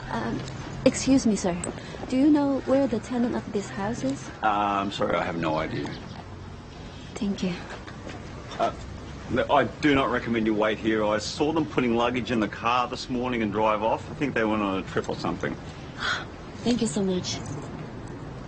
Excuse me, sir. Do you know where the tenant of this house is? I'm sorry, I have no idea. Thank you. I do not recommend you wait here. I saw them putting luggage in the car this morning and drive off. I think they went on a trip or something. Thank you so much.